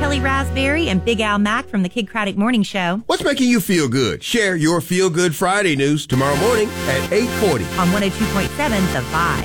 Kelly Raspberry and Big Al Mack from the Kid Craddock Morning Show. What's making you feel good? Share your Feel Good Friday news tomorrow morning at 8:40 on 102.7 The Vibe.